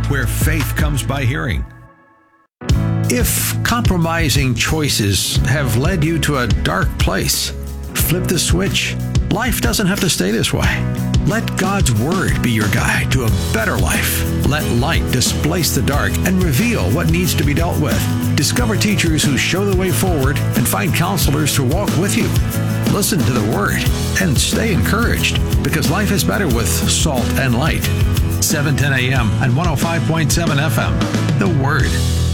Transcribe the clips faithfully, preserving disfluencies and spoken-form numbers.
where faith comes by hearing. If compromising choices have led you to a dark place, flip the switch. Life doesn't have to stay this way. Let God's Word be your guide to a better life. Let light displace the dark and reveal what needs to be dealt with. Discover teachers who show the way forward and find counselors to walk with you. Listen to the Word and stay encouraged, because life is better with salt and light. seven ten a.m. and one oh five point seven F M. The Word.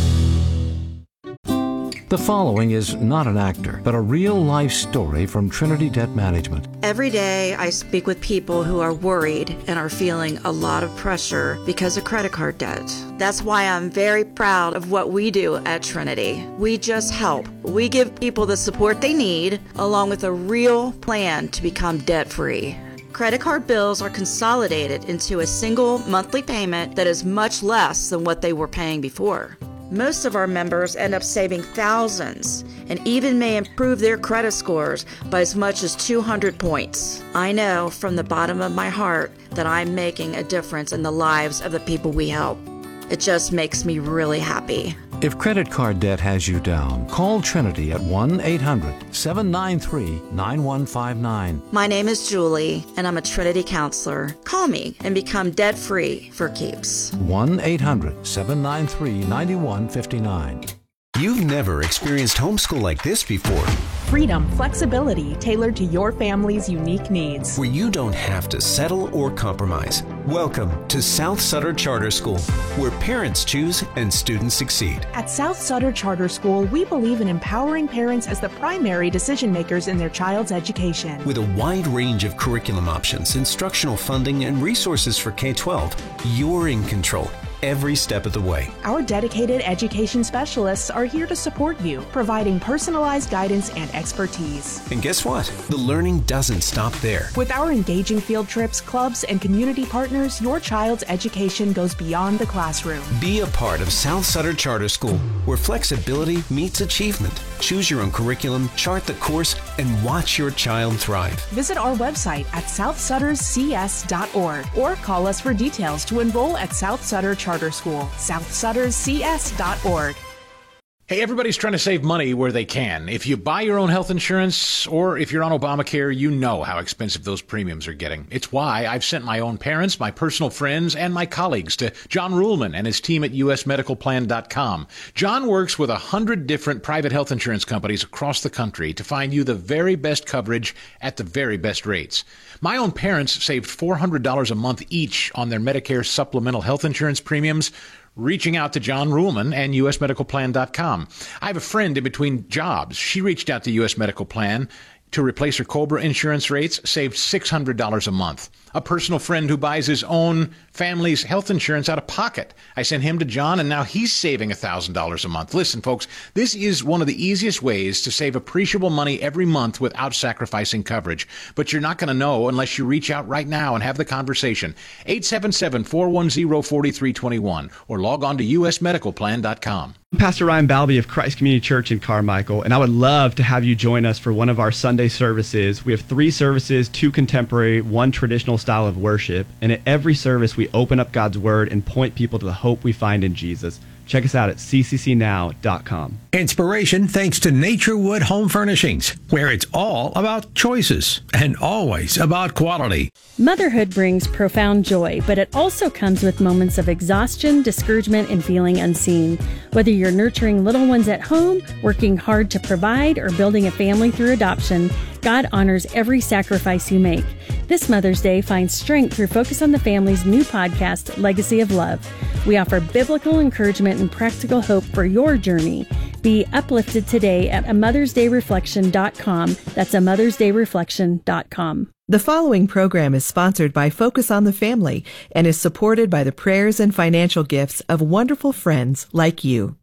The following is not an actor, but a real-life story from Trinity Debt Management. Every day I speak with people who are worried and are feeling a lot of pressure because of credit card debt. That's why I'm very proud of what we do at Trinity. We just help. We give people the support they need, along with a real plan to become debt-free. Credit card bills are consolidated into a single monthly payment that is much less than what they were paying before. Most of our members end up saving thousands and even may improve their credit scores by as much as two hundred points. I know from the bottom of my heart that I'm making a difference in the lives of the people we help. It just makes me really happy. If credit card debt has you down, call Trinity at one eight hundred seven nine three nine one five nine. My name is Julie, and I'm a Trinity counselor. Call me and become debt-free for keeps. one eight hundred seven nine three nine one five nine. You've never experienced homeschool like this before. Freedom, flexibility tailored to your family's unique needs. Where you don't have to settle or compromise. Welcome to South Sutter Charter School, where parents choose and students succeed. At South Sutter Charter School, we believe in empowering parents as the primary decision makers in their child's education. With a wide range of curriculum options, instructional funding, and resources for K twelve, you're in control every step of the way. Our dedicated education specialists are here to support you, providing personalized guidance and expertise. And guess what? The learning doesn't stop there. With our engaging field trips, clubs, and community partners, your child's education goes beyond the classroom. Be a part of South Sutter Charter School, where flexibility meets achievement. Choose your own curriculum, chart the course, and watch your child thrive. Visit our website at south sutters c s dot org or call us for details to enroll at South Sutter Charter School, south sutters c s dot org. Hey, everybody's trying to save money where they can. If you buy your own health insurance or if you're on Obamacare, you know how expensive those premiums are getting. It's why I've sent my own parents, my personal friends, and my colleagues to John Ruhlman and his team at U S medical plan dot com. John works with a hundred different private health insurance companies across the country to find you the very best coverage at the very best rates. My own parents saved four hundred dollars a month each on their Medicare supplemental health insurance premiums, reaching out to John Ruhlman and U S medical plan dot com. I have a friend in between jobs. She reached out to U S Medical Plan to replace her COBRA insurance rates, saved six hundred dollars a month. A personal friend who buys his own family's health insurance out of pocket. I sent him to John, and now he's saving one thousand dollars a month. Listen, folks, this is one of the easiest ways to save appreciable money every month without sacrificing coverage. But you're not going to know unless you reach out right now and have the conversation. eight seven seven, four one zero, four three two one or log on to U S medical plan dot com. I'm Pastor Ryan Balby of Christ Community Church in Carmichael, and I would love to have you join us for one of our Sunday services. We have three services, two contemporary, one traditional style of worship, and at every service we open up God's Word and point people to the hope we find in Jesus. Check us out at c c c now dot com. Inspiration thanks to Naturewood Home Furnishings, where it's all about choices and always about quality. Motherhood brings profound joy, but it also comes with moments of exhaustion, discouragement, and feeling unseen. Whether you're nurturing little ones at home, working hard to provide, or building a family through adoption, God honors every sacrifice you make. This Mother's Day, find strength through Focus on the Family's new podcast, Legacy of Love. We offer biblical encouragement and practical hope for your journey. Be uplifted today at a mothers day reflection dot com. That's a mothers day reflection dot com. The following program is sponsored by Focus on the Family and is supported by the prayers and financial gifts of wonderful friends like you.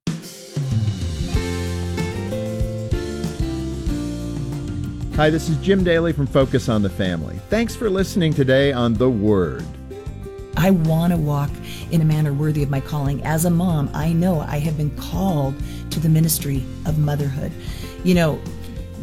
Hi, this is Jim Daly from Focus on the Family. Thanks for listening today on The Word. I want to walk in a manner worthy of my calling. As a mom, I know I have been called to the ministry of motherhood. You know,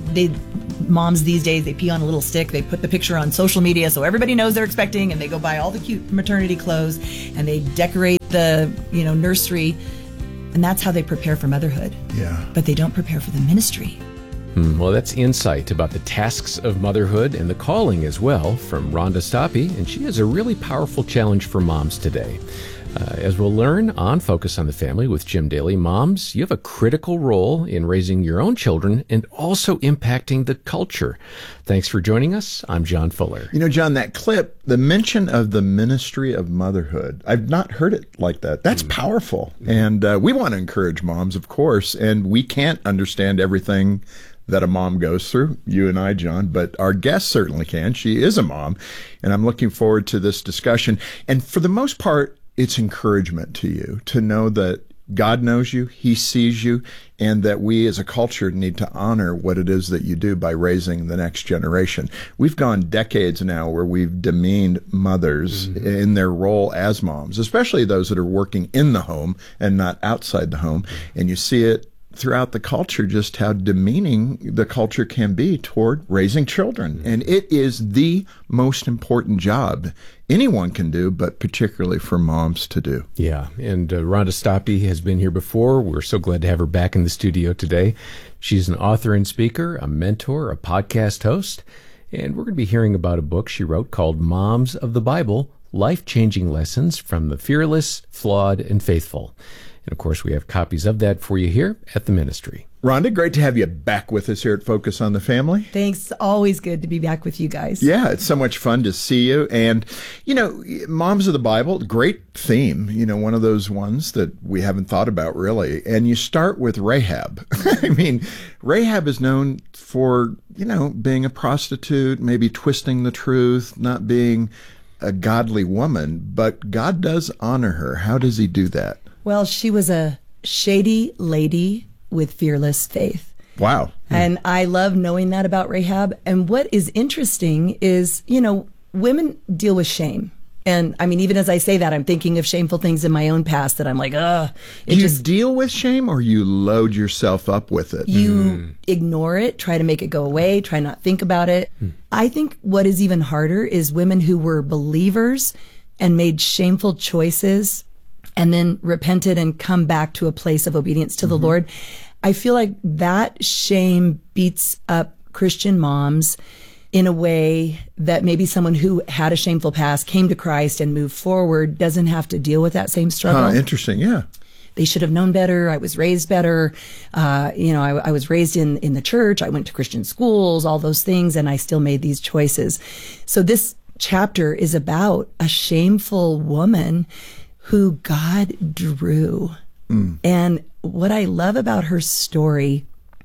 they moms these days, they pee on a little stick, they put the picture on social media so everybody knows they're expecting, and they go buy all the cute maternity clothes, and they decorate the, you know, nursery, and that's how they prepare for motherhood. Yeah. But they don't prepare for the ministry. Hmm, well, that's insight about the tasks of motherhood and the calling as well from Rhonda Stoppe, and she has a really powerful challenge for moms today. Uh, as we'll learn on Focus on the Family with Jim Daly, moms, you have a critical role in raising your own children and also impacting the culture. Thanks for joining us. I'm John Fuller. You know, John, that clip, the mention of the ministry of motherhood, I've not heard it like that. That's mm. powerful. Mm. And uh, we want to encourage moms, of course, and we can't understand everything that a mom goes through, you and I, John, but our guest certainly can. She is a mom, and I'm looking forward to this discussion. And for the most part, it's encouragement to you to know that God knows you, He sees you, and that we as a culture need to honor what it is that you do by raising the next generation. We've gone decades now where we've demeaned mothers mm-hmm. in their role as moms, especially those that are working in the home and not outside the home. And you see it throughout the culture, just how demeaning the culture can be toward raising children. And it is the most important job anyone can do, but particularly for moms to do. Yeah, and uh, Rhonda Stoppe has been here before. We're so glad to have her back in the studio today. She's an author and speaker, a mentor, a podcast host, and we're going to be hearing about a book she wrote called Moms of the Bible, Life-Changing Lessons from the Fearless, Flawed, and Faithful. And, of course, we have copies of that for you here at the ministry. Rhonda, great to have you back with us here at Focus on the Family. Thanks. Always good to be back with you guys. Yeah, it's so much fun to see you. And, you know, Moms of the Bible, great theme, you know, one of those ones that we haven't thought about really. And you start with Rahab. I mean, Rahab is known for, you know, being a prostitute, maybe twisting the truth, not being a godly woman, but God does honor her. How does He do that? Well, she was a shady lady with fearless faith. Wow. And I love knowing that about Rahab. And what is interesting is, you know, women deal with shame. And I mean, even as I say that, I'm thinking of shameful things in my own past that I'm like, ugh. Do you just, deal with shame, or you load yourself up with it? You mm. ignore it, try to make it go away, try not think about it. Mm. I think what is even harder is women who were believers and made shameful choices and then repented and come back to a place of obedience to mm-hmm. the Lord. I feel like that shame beats up Christian moms in a way that maybe someone who had a shameful past, came to Christ and moved forward, doesn't have to deal with that same struggle. Huh, interesting, yeah. They should have known better. I was raised better. Uh, you know, I, I was raised in, in the church. I went to Christian schools, all those things, and I still made these choices. So this chapter is about a shameful woman who God drew. Mm. And what I love about her story,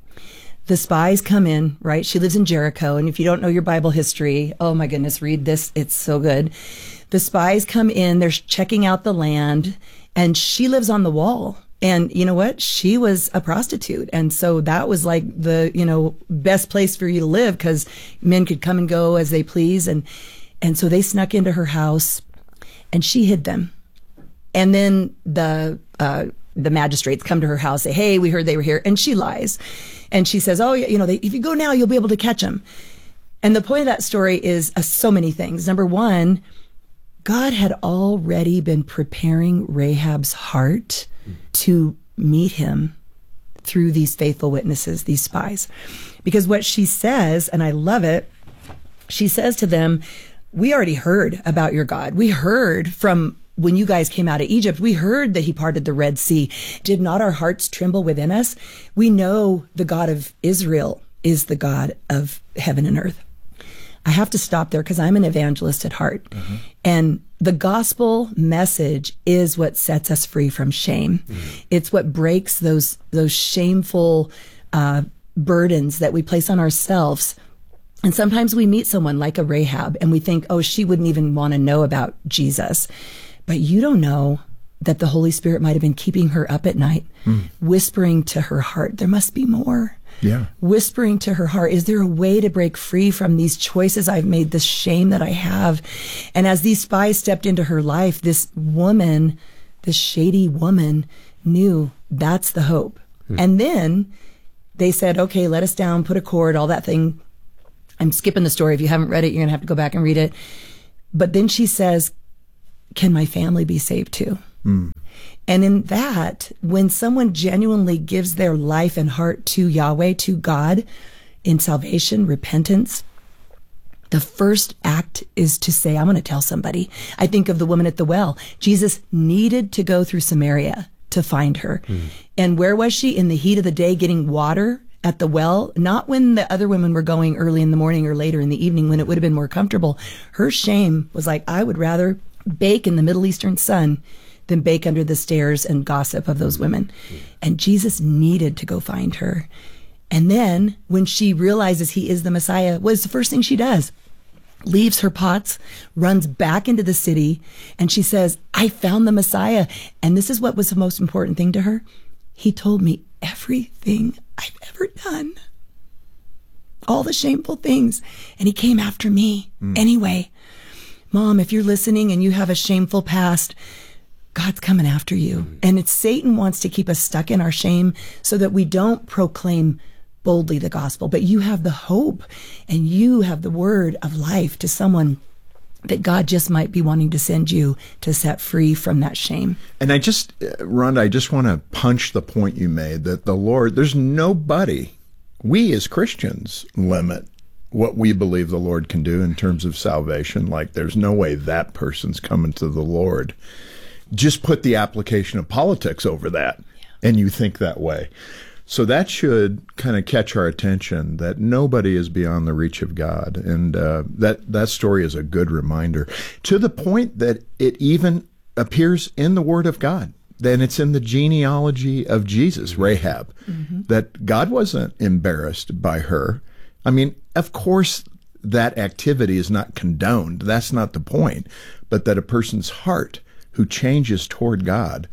the spies come in, right? She lives in Jericho. And if you don't know your Bible history, oh my goodness, read this. It's so good. The spies come in, they're checking out the land, and she lives on the wall. And you know what? She was a prostitute. And so that was like the, you know, best place for you to live, because men could come and go as they please. And, and so they snuck into her house and she hid them. And then the uh, the magistrates come to her house, say, hey, we heard they were here. And she lies. And she says, oh, you know, they, if you go now, you'll be able to catch them. And the point of that story is uh, so many things. Number one, God had already been preparing Rahab's heart to meet him through these faithful witnesses, these spies. Because what she says, and I love it, she says to them, we already heard about your God. We heard from when you guys came out of Egypt, we heard that He parted the Red Sea. Did not our hearts tremble within us? We know the God of Israel is the God of heaven and earth. I have to stop there because I'm an evangelist at heart. Mm-hmm. And the gospel message is what sets us free from shame. Mm-hmm. It's what breaks those, those shameful uh, burdens that we place on ourselves. And sometimes we meet someone like a Rahab and we think, oh, she wouldn't even want to know about Jesus. But you don't know that the Holy Spirit might have been keeping her up at night, mm. whispering to her heart, there must be more. Yeah. Whispering to her heart, is there a way to break free from these choices I've made, this shame that I have? And as these spies stepped into her life, this woman, this shady woman, knew that's the hope. Mm. And then they said, okay, let us down, put a cord, all that thing. I'm skipping the story. If you haven't read it, you're going to have to go back and read it. But then she says, can my family be saved too? Mm. And in that, when someone genuinely gives their life and heart to Yahweh, to God, in salvation, repentance, the first act is to say, I'm going to tell somebody. I think of the woman at the well. Jesus needed to go through Samaria to find her. Mm. And where was she? In the heat of the day, getting water at the well, not when the other women were going early in the morning or later in the evening when it would have been more comfortable. Her shame was like, I would rather bake in the Middle Eastern sun than bake under the stairs and gossip of those women. And Jesus needed to go find her. And then when she realizes he is the Messiah, what is the first thing she does? Leaves her pots, runs back into the city, and she says, I found the Messiah. And this is what was the most important thing to her. He told me everything I've ever done. All the shameful things. And he came after me mm. anyway. Mom, if you're listening and you have a shameful past, God's coming after you. Mm. And it's Satan wants to keep us stuck in our shame so that we don't proclaim boldly the gospel. But you have the hope and you have the word of life to someone that God just might be wanting to send you to set free from that shame. And I just, Rhonda, I just want to punch the point you made that the Lord, there's nobody, we as Christians limit what we believe the Lord can do in terms of salvation. Like there's no way that person's coming to the Lord. Just put the application of politics over that yeah. and you think that way. So that should kind of catch our attention that nobody is beyond the reach of God. And uh, that, that story is a good reminder to the point that it even appears in the Word of God. Then it's in the genealogy of Jesus, Rahab, mm-hmm. that God wasn't embarrassed by her. I mean, of course, that activity is not condoned. That's not the point. But that a person's heart who changes toward God,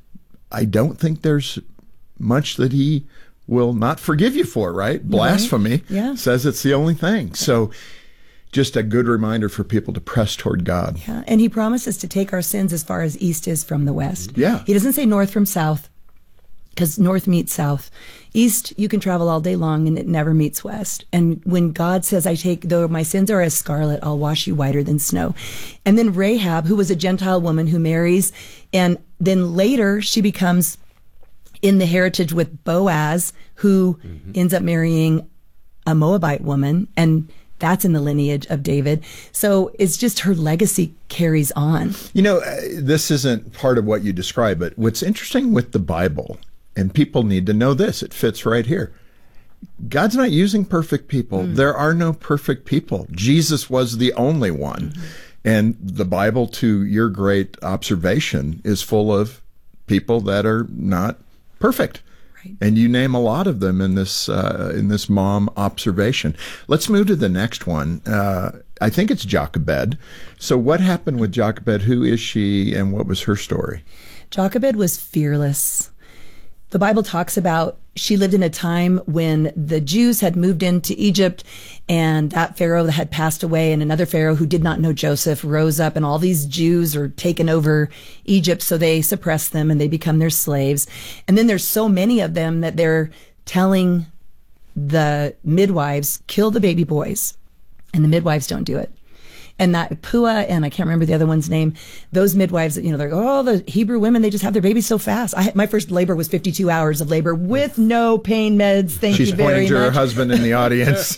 I don't think there's much that he will not forgive you for, right? Right. Blasphemy yeah. says it's the only thing. So just a good reminder for people to press toward God. Yeah, and he promises to take our sins as far as east is from the west. Yeah. He doesn't say north from south, because north meets south. East, you can travel all day long, and it never meets west. And when God says, I take, though my sins are as scarlet, I'll wash you whiter than snow. And then Rahab, who was a Gentile woman who marries, and then later she becomes in the heritage with Boaz, who mm-hmm. ends up marrying a Moabite woman, and that's in the lineage of David. So it's just her legacy carries on. You know, uh, this isn't part of what you describe, but what's interesting with the Bible, and people need to know this, it fits right here. God's not using perfect people. Mm. There are no perfect people. Jesus was the only one. Mm-hmm. And the Bible, to your great observation, is full of people that are not perfect. Right. And you name a lot of them in this uh, in this mom observation. Let's move to the next one. Uh, I think it's Jochebed. So what happened with Jochebed? Who is she and what was her story? Jochebed was fearless. The Bible talks about she lived in a time when the Jews had moved into Egypt, and that Pharaoh had passed away, and another Pharaoh who did not know Joseph rose up, and all these Jews are taken over Egypt, so they suppress them and they become their slaves. And then there's so many of them that they're telling the midwives, kill the baby boys, and the midwives don't do it. And that Pua, and I can't remember the other one's name, those midwives, you know, they're, oh, the Hebrew women, they just have their babies so fast. I, my first labor was fifty-two hours of labor with no pain meds. Thank She's you very much. She's pointing to her husband in the audience.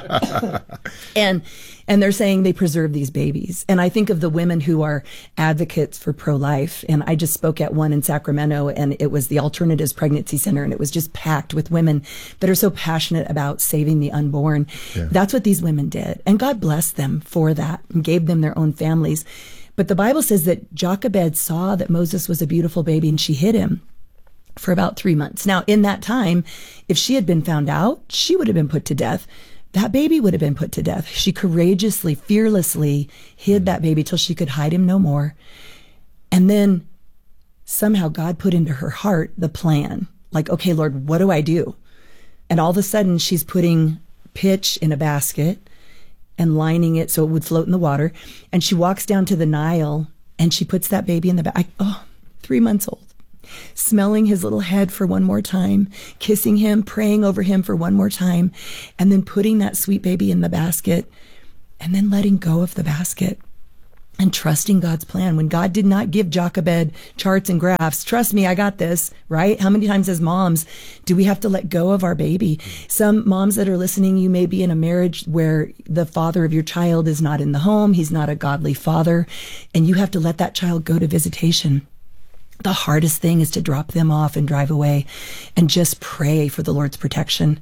and and they're saying they preserve these babies. And I think of the women who are advocates for pro-life. And I just spoke at one in Sacramento, and it was the Alternatives Pregnancy Center, and it was just packed with women that are so passionate about saving the unborn. Yeah. That's what these women did. And God blessed them for that and gave them their own families. But the Bible says that Jochebed saw that Moses was a beautiful baby, and she hid him for about three months. Now, in that time, if she had been found out, she would have been put to death. That baby would have been put to death. She courageously, fearlessly hid that baby till she could hide him no more. And then somehow God put into her heart the plan. Like, okay, Lord, what do I do? And all of a sudden she's putting pitch in a basket and lining it so it would float in the water. And she walks down to the Nile and she puts that baby in the bag. Oh, three months old. smelling his little head for one more time, kissing him, praying over him for one more time, and then putting that sweet baby in the basket, and then letting go of the basket and trusting God's plan. When God did not give Jochebed charts and graphs, trust me, I got this, right? How many times as moms do we have to let go of our baby? Some moms that are listening, you may be in a marriage where the father of your child is not in the home. He's not a godly father, and you have to let that child go to visitation. The hardest thing is to drop them off and drive away and just pray for the Lord's protection.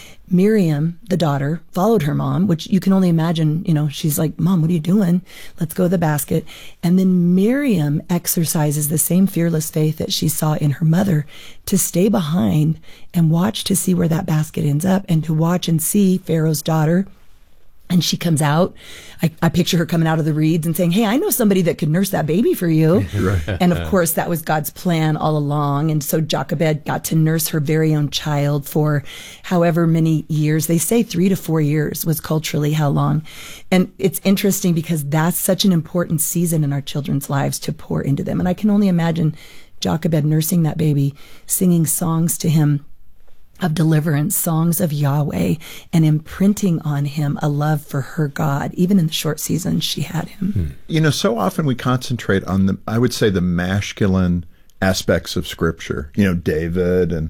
Miriam, the daughter, followed her mom, which you can only imagine, you know, she's like, Mom, what are you doing? Let's go to the basket. And then Miriam exercises the same fearless faith that she saw in her mother to stay behind and watch to see where that basket ends up, and to watch and see Pharaoh's daughter. And she comes out. I, I picture her coming out of the reeds and saying, hey, I know somebody that could nurse that baby for you. Right. And of course, that was God's plan all along. And so Jochebed got to nurse her very own child for however many years. They say three to four years was culturally how long. And it's interesting because that's such an important season in our children's lives to pour into them. And I can only imagine Jochebed nursing that baby, singing songs to him of deliverance, songs of Yahweh, and imprinting on him a love for her God, even in the short season she had him. You know, so often we concentrate on the, I would say, the masculine aspects of Scripture, you know, David and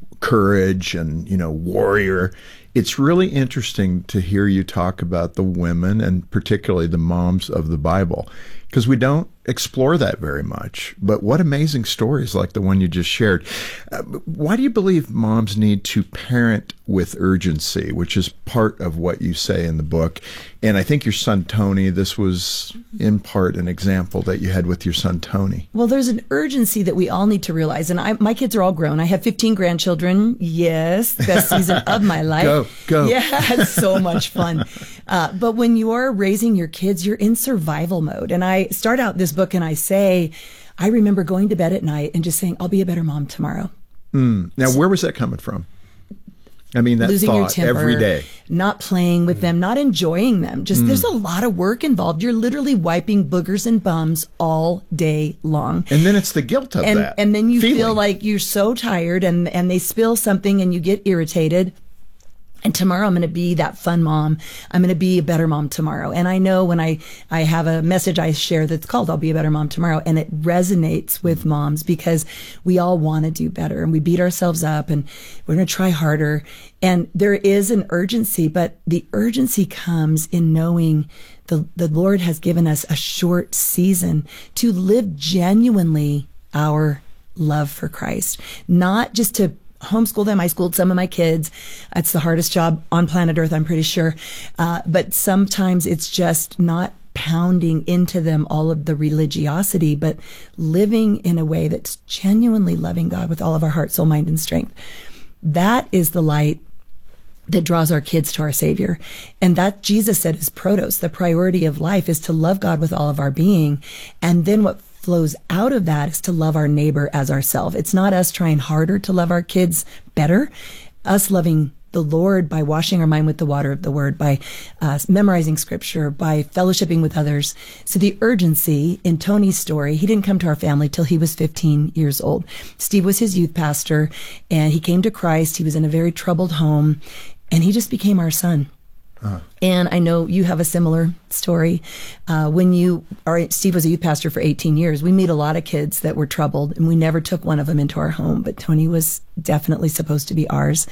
courage and, you know, warrior. It's really interesting to hear you talk about the women and particularly the moms of the Bible, because we don't explore that very much. But what amazing stories like the one you just shared. Uh, why do you believe moms need to parent with urgency, which is part of what you say in the book? And I think your son, Tony, this was in part an example that you had with your son, Tony. Well, there's an urgency that we all need to realize. And I, my kids are all grown. I have fifteen grandchildren. Yes, best season of my life. Go, go. Yeah, it's so much fun. Uh, but when you're raising your kids, you're in survival mode. And I start out this book and I say, I remember going to bed at night and just saying, I'll be a better mom tomorrow. Mm. Now, where was that coming from? I mean, that losing thought your temper, every day. Not playing with them, not enjoying them. Just mm. there's a lot of work involved. You're literally wiping boogers and bums all day long. And then it's the guilt of and, that. And then you feeling. feel like you're so tired and, and they spill something and you get irritated. And tomorrow I'm going to be that fun mom. I'm going to be a better mom tomorrow. And I know when I, I have a message I share that's called I'll Be a Better Mom Tomorrow. And it resonates with moms because we all want to do better and we beat ourselves up and we're going to try harder. And there is an urgency, but the urgency comes in knowing the, the Lord has given us a short season to live genuinely our love for Christ, not just to homeschool them. I schooled some of my kids. It's the hardest job on planet Earth, I'm pretty sure. Uh, but sometimes it's just not pounding into them all of the religiosity, but living in a way that's genuinely loving God with all of our heart, soul, mind, and strength. That is the light that draws our kids to our Savior. And that Jesus said is protos. The priority of life is to love God with all of our being. And then what flows out of that is to love our neighbor as ourselves. It's not us trying harder to love our kids better, us loving the Lord by washing our mind with the water of the Word, by uh, memorizing Scripture, by fellowshipping with others. So the urgency in Tony's story, he didn't come to our family till he was fifteen years old. Steve was his youth pastor, and he came to Christ. He was in a very troubled home, and he just became our son. Uh-huh. And I know you have a similar story. Uh, when you are, Steve was a youth pastor for eighteen years. We meet a lot of kids that were troubled, and we never took one of them into our home, but Tony was definitely supposed to be ours.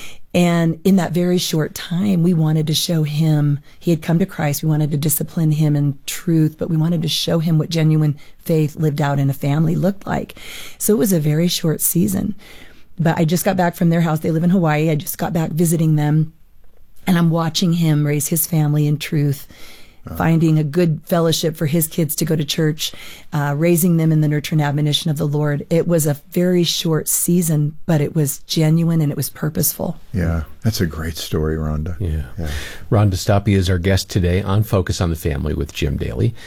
And in that very short time, we wanted to show him, he had come to Christ. We wanted to discipline him in truth, but we wanted to show him what genuine faith lived out in a family looked like. So it was a very short season. But I just got back from their house. They live in Hawaii. I just got back visiting them. And I'm watching him raise his family in truth, uh, finding a good fellowship for his kids to go to church, uh, raising them in the nurture and admonition of the Lord. It was a very short season, but it was genuine and it was purposeful. Yeah, that's a great story, Rhonda. Yeah. yeah. Rhonda Stoppe is our guest today on Focus on the Family with Jim Daly.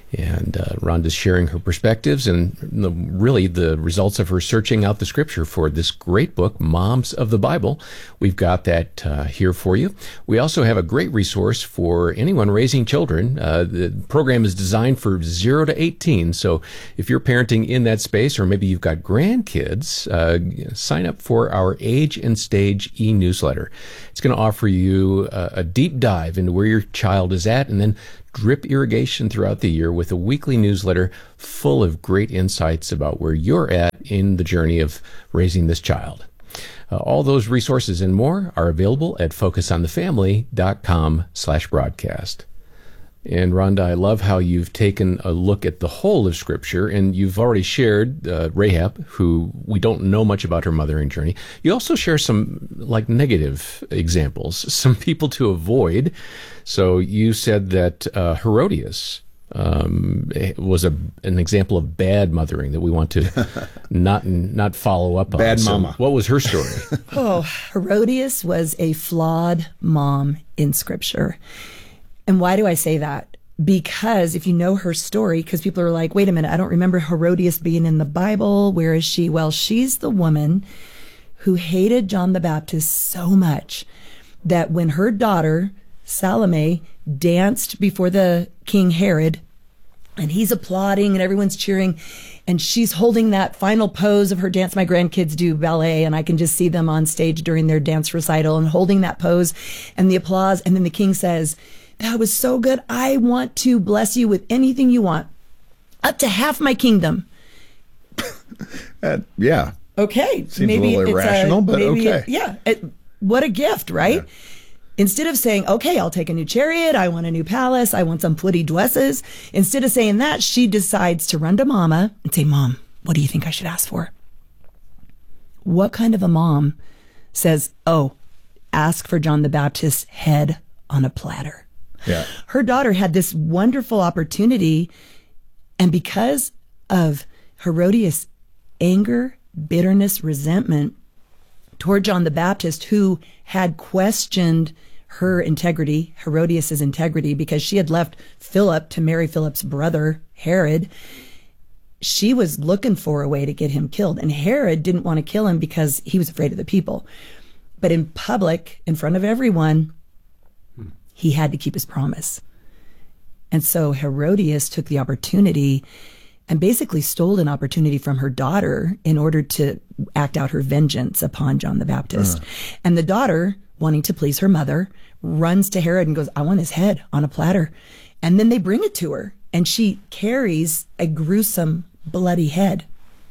And uh, Rhonda's sharing her perspectives and the, really the results of her searching out the scripture for this great book, Moms of the Bible. We've got that uh, here for you. We also have a great resource for anyone raising children. Uh, the program is designed for zero to eighteen. So if you're parenting in that space, or maybe you've got grandkids, uh, sign up for our Age and Stage e-newsletter. It's going to offer you a, a deep dive into where your child is at, and then drip irrigation throughout the year with a weekly newsletter full of great insights about where you're at in the journey of raising this child. Uh, all those resources and more are available at focusonthefamily.com slash broadcast. And Rhonda, I love how you've taken a look at the whole of Scripture, and you've already shared uh, Rahab, who we don't know much about her mothering journey. You also share some like negative examples, some people to avoid. So you said that uh, Herodias um, was a an example of bad mothering that we want to not not follow up on. Bad so mama. What was her story? Oh, Herodias was a flawed mom in Scripture. And why do I say that? Because if you know her story, because people are like, wait a minute, I don't remember Herodias being in the Bible. Where is she? Well, she's the woman who hated John the Baptist so much that when her daughter, Salome, danced before the King Herod, and he's applauding and everyone's cheering, and she's holding that final pose of her dance. My grandkids do ballet, and I can just see them on stage during their dance recital and holding that pose and the applause. And then the king says, that was so good. I want to bless you with anything you want, up to half my kingdom. uh, yeah. Okay. Seems maybe a little irrational, a, but maybe okay. A, yeah. It, what a gift, right? Yeah. Instead of saying, okay, I'll take a new chariot, I want a new palace, I want some pretty dresses. Instead of saying that, she decides to run to Mama and say, Mom, what do you think I should ask for? What kind of a mom says, oh, ask for John the Baptist's head on a platter? Yeah. Her daughter had this wonderful opportunity, and because of Herodias' anger, bitterness, resentment toward John the Baptist, who had questioned her integrity, Herodias' integrity, because she had left Philip to marry Philip's brother, Herod, she was looking for a way to get him killed. And Herod didn't want to kill him because he was afraid of the people. But in public, in front of everyone, he had to keep his promise. And so Herodias took the opportunity and basically stole an opportunity from her daughter in order to act out her vengeance upon John the Baptist. Uh. And the daughter, wanting to please her mother, runs to Herod and goes, I want his head on a platter. And then they bring it to her, and she carries a gruesome, bloody head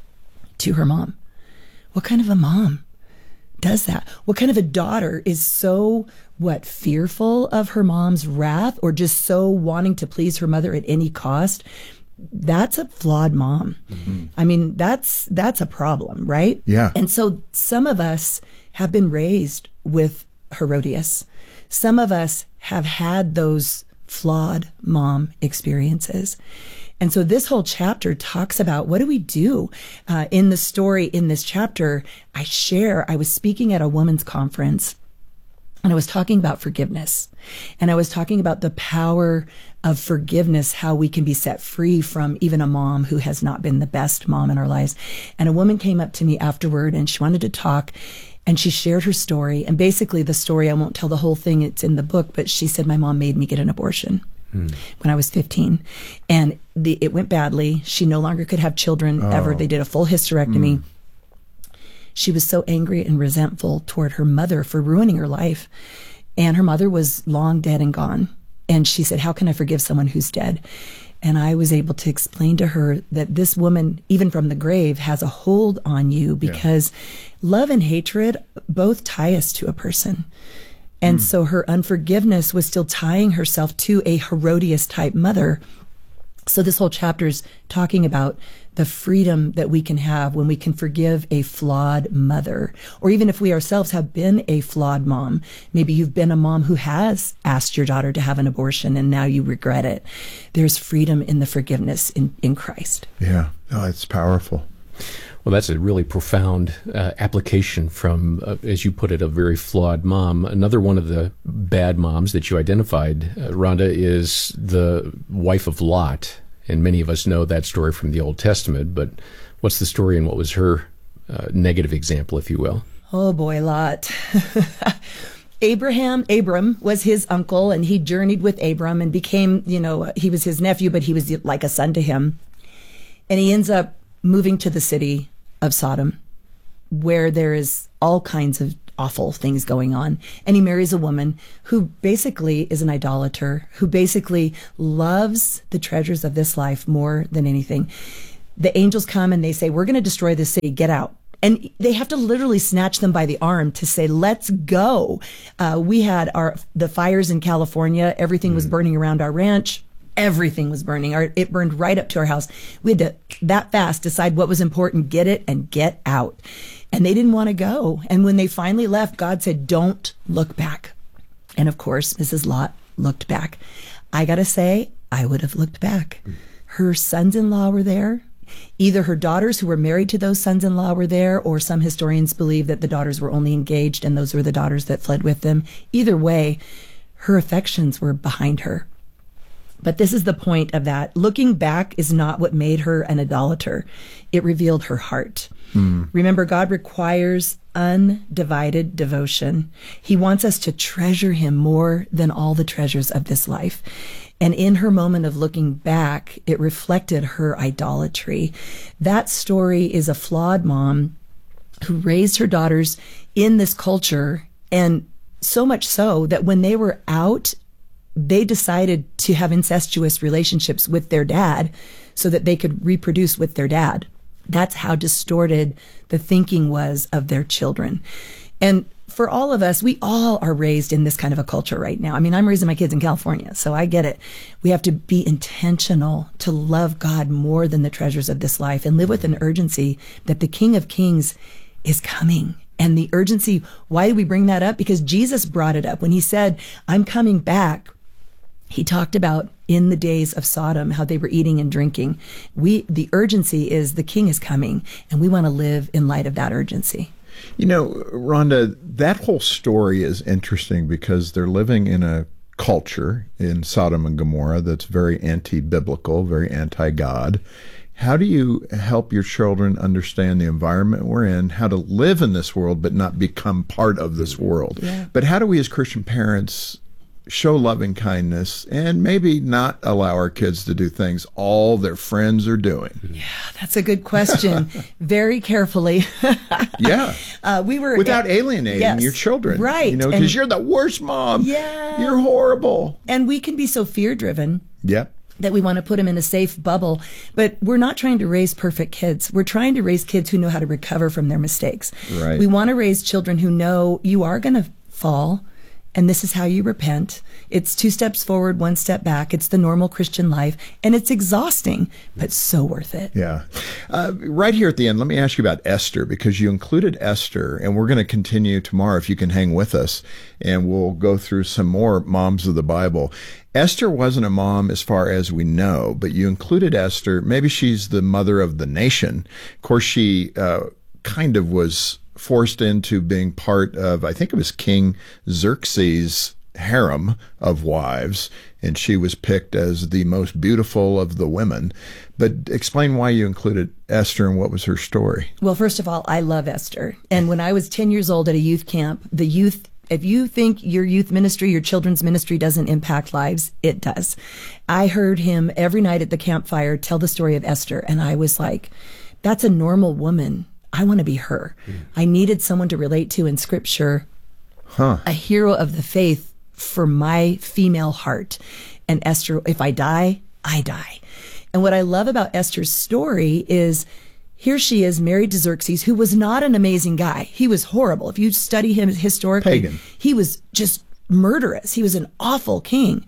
to her mom. What kind of a mom does that? What kind of a daughter is so, what, fearful of her mom's wrath, or just so wanting to please her mother at any cost? That's a flawed mom. Mm-hmm. I mean, that's that's a problem, right? Yeah. And so some of us have been raised with Herodias. Some of us have had those flawed mom experiences. And so this whole chapter talks about, what do we do? Uh, in the story in this chapter, I share, I was speaking at a women's conference, and I was talking about forgiveness. And I was talking about the power of forgiveness, how we can be set free from even a mom who has not been the best mom in our lives. And a woman came up to me afterward, and she wanted to talk, and she shared her story. And basically the story, I won't tell the whole thing, it's in the book, but she said, my mom made me get an abortion hmm. when I was fifteen. And the, it went badly. She no longer could have children oh. ever. They did a full hysterectomy. Hmm. She was so angry and resentful toward her mother for ruining her life. And her mother was long dead and gone. And she said, how can I forgive someone who's dead? And I was able to explain to her that this woman, even from the grave, has a hold on you because yeah. love and hatred both tie us to a person. And mm. so her unforgiveness was still tying herself to a Herodias type mother. So this whole chapter is talking about the freedom that we can have when we can forgive a flawed mother, or even if we ourselves have been a flawed mom. Maybe you've been a mom who has asked your daughter to have an abortion and now you regret it. There's freedom in the forgiveness in, in Christ. Yeah, oh, it's powerful. Well, that's a really profound uh, application from, uh, as you put it, a very flawed mom. Another one of the bad moms that you identified, uh, Rhonda, is the wife of Lot. And many of us know that story from the Old Testament, but what's the story and what was her uh, negative example, if you will? Oh boy, Lot. Abraham, Abram was his uncle, and he journeyed with Abram and became, you know, he was his nephew, but he was like a son to him. And he ends up moving to the city of Sodom, where there is all kinds of awful things going on. And he marries a woman who basically is an idolater, who basically loves the treasures of this life more than anything. The angels come and they say, we're going to destroy this city, get out. And they have to literally snatch them by the arm to say, let's go. Uh, we had our the fires in California. Everything mm. was burning around our ranch. Everything was burning. Our, it burned right up to our house. We had to, that fast, decide what was important, get it, and get out. And they didn't want to go. And when they finally left, God said, don't look back. And of course, Missus Lot looked back. I got to say, I would have looked back. Her sons-in-law were there. Either her daughters who were married to those sons-in-law were there, or some historians believe that the daughters were only engaged and those were the daughters that fled with them. Either way, her affections were behind her. But this is the point of that. Looking back is not what made her an idolater. It revealed her heart. Mm. Remember, God requires undivided devotion. He wants us to treasure him more than all the treasures of this life. And in her moment of looking back, it reflected her idolatry. That story is a flawed mom who raised her daughters in this culture, and so much so that when they were out, they decided to have incestuous relationships with their dad so that they could reproduce with their dad. That's how distorted the thinking was of their children. And for all of us, we all are raised in this kind of a culture right now. I mean, I'm raising my kids in California, so I get it. We have to be intentional to love God more than the treasures of this life and live with an urgency that the King of Kings is coming. And the urgency, why do we bring that up? Because Jesus brought it up when he said, I'm coming back. He talked about in the days of Sodom, how they were eating and drinking. We, the urgency is the King is coming, and we want to live in light of that urgency. You know, Rhonda, that whole story is interesting because they're living in a culture in Sodom and Gomorrah that's very anti-biblical, very anti-God. How do you help your children understand the environment we're in, how to live in this world but not become part of this world? Yeah. But how do we as Christian parents show loving kindness and maybe not allow our kids to do things all their friends are doing? Yeah, that's a good question. Very carefully. Yeah. Uh, we were without uh, alienating yes, your children. Right. You know, because you're the worst mom. Yeah. You're horrible. And we can be so fear-driven. Yep. That we want to put them in a safe bubble. But we're not trying to raise perfect kids. We're trying to raise kids who know how to recover from their mistakes. Right. We want to raise children who know you are going to fall, and this is how you repent. It's two steps forward, one step back. It's the normal Christian life, and it's exhausting, but so worth it. Yeah. Uh, right here at the end, let me ask you about Esther, because you included Esther, and we're going to continue tomorrow if you can hang with us, and we'll go through some more moms of the Bible. Esther wasn't a mom as far as we know, but you included Esther. Maybe she's the mother of the nation. Of course, she uh, kind of was forced into being part of, I think it was King Xerxes' harem of wives, and she was picked as the most beautiful of the women. But explain why you included Esther and what was her story. Well, first of all, I love Esther. And when I was ten years old at a youth camp, the youth, if you think your youth ministry, your children's ministry doesn't impact lives, it does. I heard him every night at the campfire tell the story of Esther, and I was like, that's a normal woman. I want to be her. Mm. I needed someone to relate to in Scripture, huh. a hero of the faith for my female heart. And Esther, if I die, I die. And what I love about Esther's story is here she is married to Xerxes, who was not an amazing guy. He was horrible. If you study him historically, pagan. He was just murderous. He was an awful king.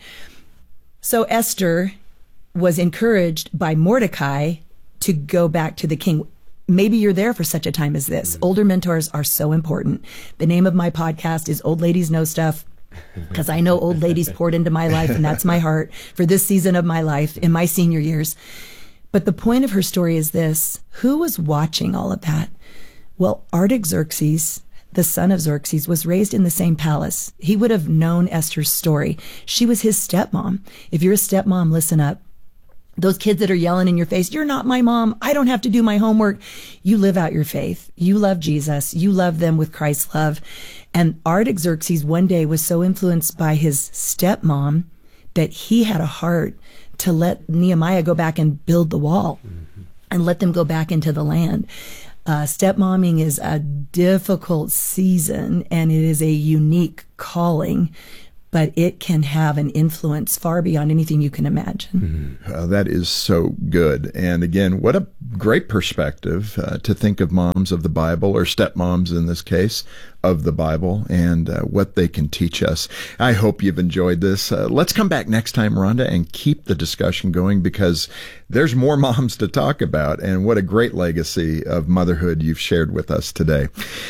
So Esther was encouraged by Mordecai to go back to the king. Maybe you're there for such a time as this. Mm-hmm. Older mentors are so important. The name of my podcast is Old Ladies Know Stuff, because I know old ladies poured into my life, and that's my heart for this season of my life in my senior years. But the point of her story is this. Who was watching all of that? Well, Artaxerxes, the son of Xerxes, was raised in the same palace. He would have known Esther's story. She was his stepmom. If you're a stepmom, listen up. Those kids that are yelling in your face, you're not my mom, I don't have to do my homework. You live out your faith. You love Jesus. You love them with Christ's love. And Artaxerxes one day was so influenced by his stepmom that he had a heart to let Nehemiah go back and build the wall mm-hmm. and let them go back into the land. Uh, stepmomming is a difficult season, and it is a unique calling, but it can have an influence far beyond anything you can imagine. Mm-hmm. Uh, that is so good. And again, what a great perspective uh, to think of moms of the Bible, or stepmoms in this case, of the Bible, and uh, what they can teach us. I hope you've enjoyed this. Uh, let's come back next time, Rhonda, and keep the discussion going, because there's more moms to talk about, and what a great legacy of motherhood you've shared with us today.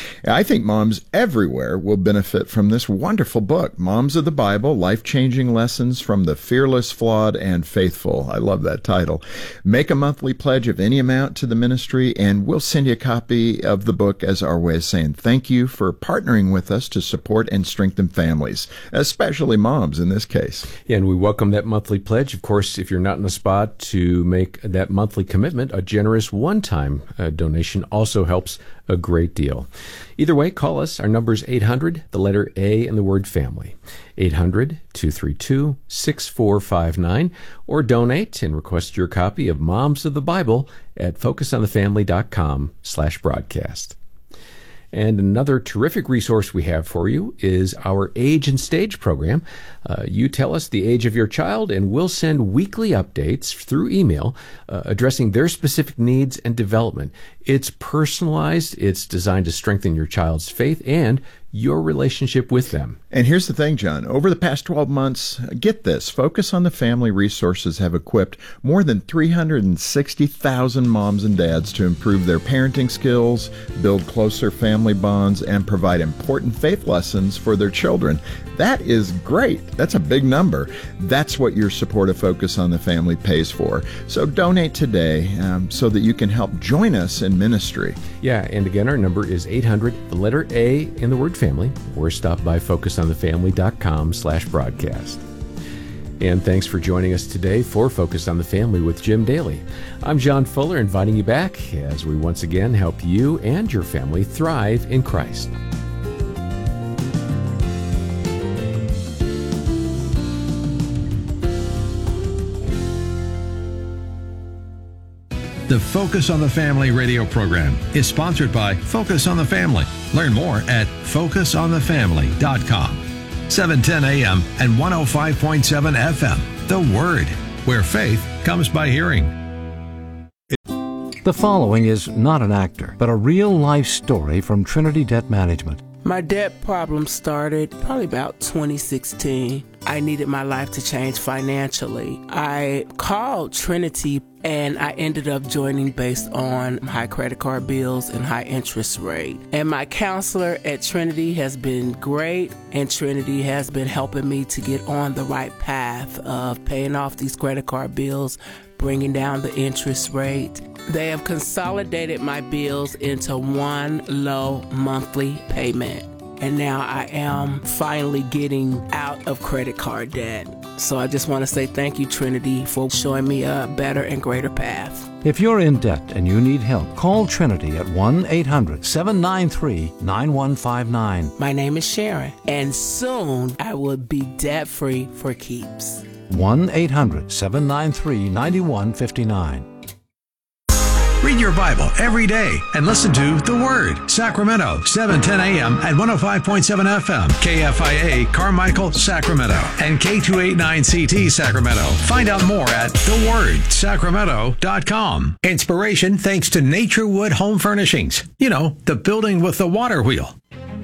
I think moms everywhere will benefit from this wonderful book, Moms of the Bible, Life-Changing Lessons from the Fearless, Flawed, and Faithful. I love that title. Make a monthly pledge of any amount to the ministry, and we'll send you a copy of the book as our way of saying thank you for partnering with us to support and strengthen families, especially moms in this case. Yeah, and we welcome that monthly pledge. Of course, if you're not in the spot to make that monthly commitment, a generous one-time uh, donation also helps a great deal. Either way, call us. Our number is eight hundred, the letter A, and the word family. eight hundred, two three two, six four five nine, or donate and request your copy of Moms of the Bible at focusonthefamily.com slash broadcast. And another terrific resource we have for you is our Age and Stage program. Uh, you tell us the age of your child, and we'll send weekly updates through email uh, addressing their specific needs and development. It's personalized. It's designed to strengthen your child's faith and your relationship with them. And here's the thing, John. Over the past twelve months, get this, Focus on the Family resources have equipped more than three hundred sixty thousand moms and dads to improve their parenting skills, build closer family bonds, and provide important faith lessons for their children. That is great. That's a big number. That's what your support of Focus on the Family pays for. So donate today um, so that you can help join us in ministry. Yeah, and again, our number is eight hundred, the letter A in the word family, or stop by focusonthefamily.com slash broadcast. And thanks for joining us today for Focus on the Family with Jim Daly. I'm John Fuller, inviting you back as we once again help you and your family thrive in Christ. The Focus on the Family radio program is sponsored by Focus on the Family. Learn more at focus on the family dot com. seven ten a m and one oh five point seven F M. The Word, where faith comes by hearing. The following is not an actor, but a real-life story from Trinity Debt Management. My debt problem started probably about twenty sixteen. I needed my life to change financially. I called Trinity and I ended up joining based on high credit card bills and high interest rate. And my counselor at Trinity has been great, and Trinity has been helping me to get on the right path of paying off these credit card bills, bringing down the interest rate. They have consolidated my bills into one low monthly payment. And now I am finally getting out of credit card debt. So I just want to say thank you, Trinity, for showing me a better and greater path. If you're in debt and you need help, call Trinity at one eight hundred, seven nine three, nine one five nine. My name is Sharon, and soon I will be debt-free for keeps. one eight hundred, seven nine three, nine one five nine. Read your Bible every day and listen to The Word, Sacramento, seven ten a m at one oh five point seven F M, K F I A, Carmichael, Sacramento, and K two eighty-nine C T, Sacramento. Find out more at the word sacramento dot com. Inspiration thanks to Naturewood Home Furnishings. You know, the building with the water wheel.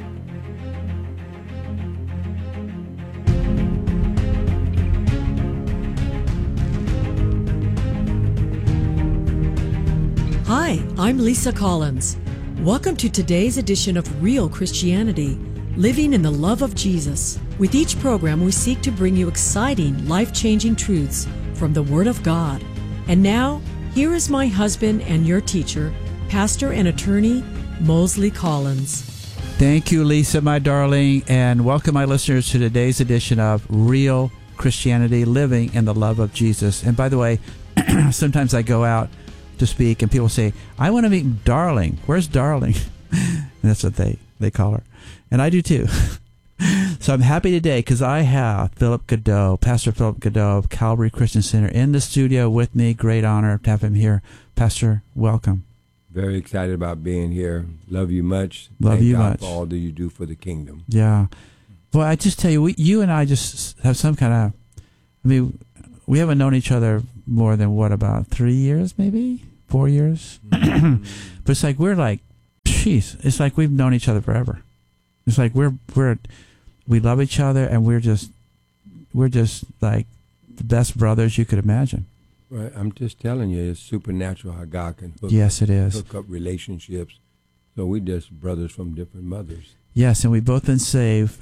Hi, I'm Lisa Collins. Welcome to today's edition of Real Christianity, Living in the Love of Jesus. With each program, we seek to bring you exciting, life-changing truths from the Word of God. And now, here is my husband and your teacher, pastor and attorney, Mosley Collins. Thank you, Lisa, my darling, and welcome my listeners to today's edition of Real Christianity, Living in the Love of Jesus. And by the way, sometimes I go out to speak and people say, I want to meet Darling. Where's Darling? And that's what they, they call her. And I do too. So I'm happy today because I have Philip Godot, Pastor Philip Godot of Calvary Christian Center in the studio with me. Great honor to have him here. Pastor, welcome. Very excited about being here. Love you much. Love Thank you God much. for all that you do for the kingdom. Yeah. Well, I just tell you, we, you and I just have some kind of, I mean, we haven't known each other more than what, about three years, maybe? Four years? Mm-hmm. But it's like, we're like, jeez, it's like we've known each other forever. It's like we're, we're, we love each other and we're just, we're just like the best brothers you could imagine. Right. I'm just telling you, it's supernatural how God can hook, yes, it is. hook up relationships. So we just brothers from different mothers. Yes, and we've both been saved.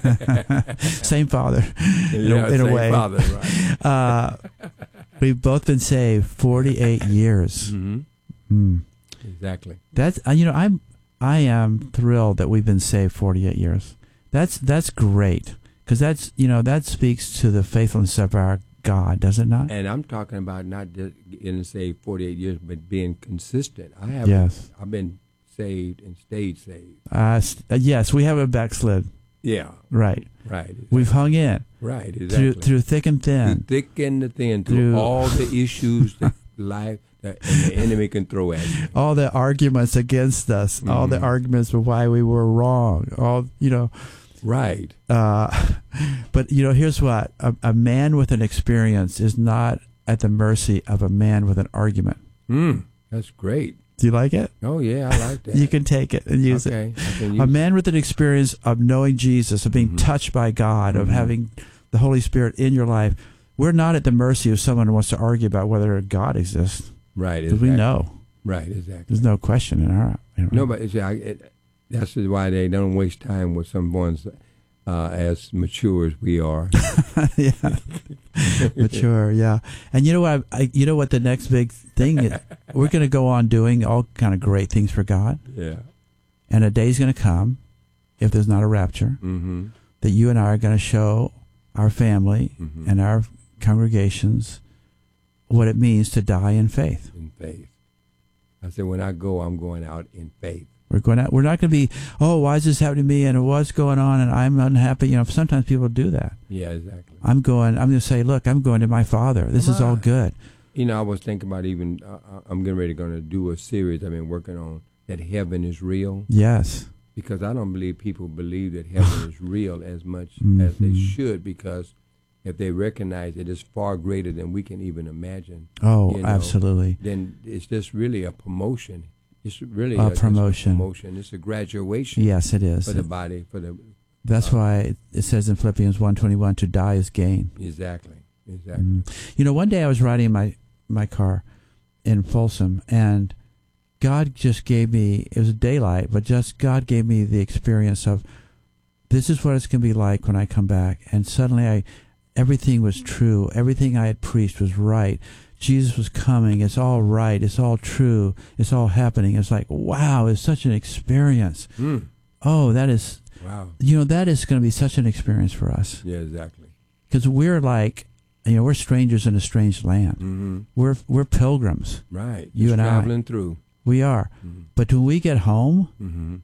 Same father, in, yeah, a, in same a way. Father, right. uh, we've both been saved forty-eight years. Mm-hmm. Mm. Exactly. That's uh, you know I'm I am thrilled that we've been saved forty-eight years. That's that's great because that's you know that speaks to the faithfulness of our God, does it not? And I'm talking about not just getting saved forty-eight years, but being consistent. I have. Yes. I've been saved and stayed saved. Uh, st- yes, we haven't backslid. Yeah. Right. Right. Exactly. We've hung in. Right. Exactly. Through, through thick and thin. Through thick and the thin. Through, Through all the issues that life that and the enemy can throw at you. All the arguments against us. Mm-hmm. All the arguments for why we were wrong. All you know. Right. Uh, but you know, here's what: a, a man with an experience is not at the mercy of a man with an argument. Mm, that's great. Do you like it? Oh, yeah, I like that. You can take it and use okay, it. I can use a man with an experience of knowing Jesus, of being mm-hmm. touched by God, of mm-hmm. having the Holy Spirit in your life. We're not at the mercy of someone who wants to argue about whether God exists. Right, because exactly. we know. Right, exactly. There's no question in our. You know. No, but it's, I, it, that's why they don't waste time with someone's uh, as mature as we are. Yeah, mature. Yeah, and you know what? I, I, you know what? The next big thing is, we're going to go on doing all kind of great things for God. Yeah, and a day's going to come, if there's not a rapture, mm-hmm. that you and I are going to show our family mm-hmm. and our congregations what it means to die in faith. In faith. I said, when I go, I'm going out in faith. We're going out. We're not going to be, oh, why is this happening to me? And what's going on? And I'm unhappy. You know, sometimes people do that. Yeah, exactly. I'm going. I'm going to say, look, I'm going to my Father. This Come is all on. good. You know, I was thinking about even. Uh, I'm getting ready going to do a series I've been working on that heaven is real. Yes. Because I don't believe people believe that heaven is real as much mm-hmm. as they should. Because if they recognize it is far greater than we can even imagine. Oh, you know, absolutely. Then it's just really a promotion. It's really a, a promotion. A promotion. It's a graduation. Yes, it is. For the body. For the. That's uh, why it says in Philippians one twenty-one, to die is gain. Exactly. Exactly. Mm. You know, one day I was riding in my, my car in Folsom, and God just gave me, it was daylight, but just God gave me the experience of, this is what it's going to be like when I come back. And suddenly I, everything was true. Everything I had preached was right. Jesus was coming. It's all right. It's all true. It's all happening. It's like, wow, it's such an experience. Mm. Oh, that is, wow. You know, that is going to be such an experience for us. Yeah, exactly. Because we're like, you know, we're strangers in a strange land. Mm-hmm. We're we're pilgrims. Right. You Just and traveling I. through. We are. Mm-hmm. But when we get home, mm-hmm.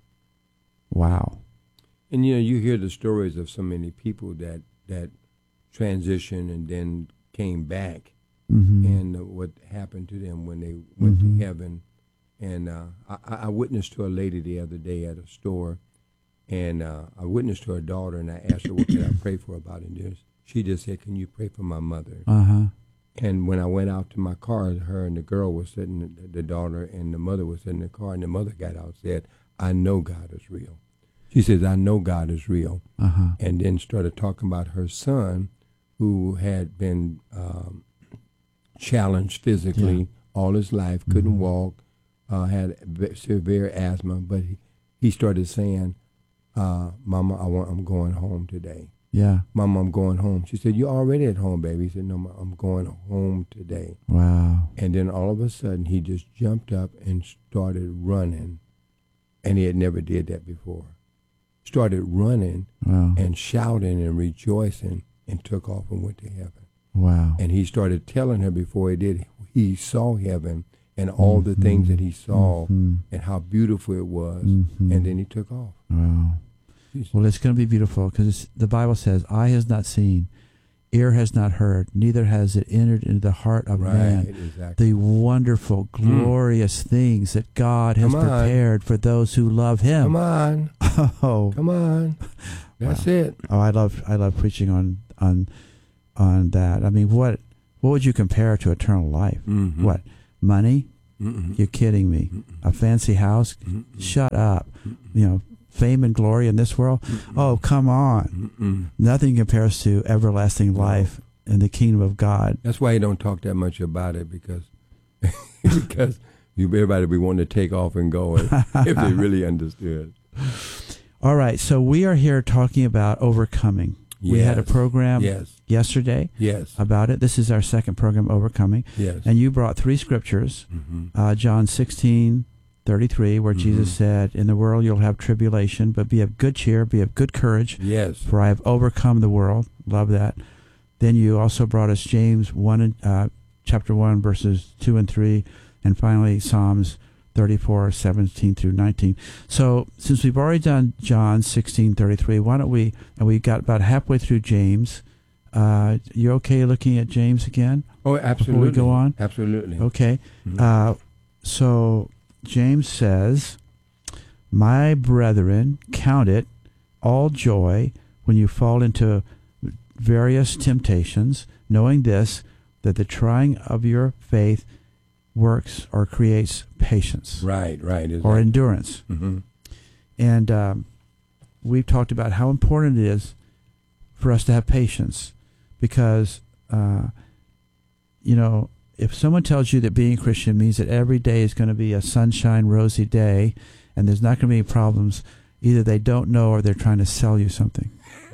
wow. And, you know, you hear the stories of so many people that, that transitioned and then came back. Mm-hmm. And uh, what happened to them when they went mm-hmm. to heaven. And uh, I, I witnessed to a lady the other day at a store, and uh, I witnessed to her daughter, and I asked her, what could I pray for about it? And she just said, can you pray for my mother? Uh-huh. And when I went out to my car, her and the girl was sitting, the daughter and the mother was sitting in the car, and the mother got out and said, I know God is real. She says, I know God is real. Uh-huh. And then started talking about her son, who had been um, challenged physically yeah. all his life, couldn't mm-hmm. walk, uh, had severe asthma, but he, he started saying, uh, Mama, I want, I'm going home today. Yeah. Mama, I'm going home. She said, you're already at home, baby. He said, no, Ma, I'm going home today. Wow. And then all of a sudden, he just jumped up and started running, and he had never did that before. Started running wow. and shouting and rejoicing and took off and went to heaven. Wow. And he started telling her before he did, he saw heaven and all mm-hmm. the things that he saw mm-hmm. and how beautiful it was. Mm-hmm. And then he took off. Wow. Well, it's going to be beautiful because the Bible says, eye has not seen, ear has not heard, neither has it entered into the heart of right, man exactly. the wonderful, glorious mm. things that God has prepared for those who love Him. Come on. Oh. Come on. That's wow. it. Oh, I love I love preaching on on on that. I mean, what what would you compare to eternal life? Mm-hmm. What? Money? Mm-mm. You're kidding me. Mm-mm. A fancy house? Mm-mm. Shut up. Mm-mm. You know, fame and glory in this world? Mm-mm. Oh, come on. Mm-mm. Nothing compares to everlasting life in the kingdom of God. That's why you don't talk that much about it, because because you everybody be wanting to take off and go if they really understood. All right, so we are here talking about overcoming. Yes. We had a program yes. yesterday yes. about it. This is our second program, Overcoming. Yes. And you brought three scriptures, mm-hmm. uh, John sixteen thirty-three, where mm-hmm. Jesus said, in the world you'll have tribulation, but be of good cheer, be of good courage, yes. for I have overcome the world. Love that. Then you also brought us James one, uh, chapter one, verses two and three, and finally Psalms thirty-four, seventeen through nineteen. So since we've already done John sixteen thirty-three, why don't we, and we got about halfway through James, uh, you okay looking at James again? Oh, absolutely. Before we go on? Absolutely. Okay. Mm-hmm. Uh, so James says, my brethren, count it all joy when you fall into various temptations, knowing this, that the trying of your faith works or creates patience. Right, right. Exactly. Or endurance. Mm-hmm. And um, we've talked about how important it is for us to have patience because, uh, you know, if someone tells you that being a Christian means that every day is going to be a sunshine, rosy day and there's not going to be any problems, either they don't know or they're trying to sell you something.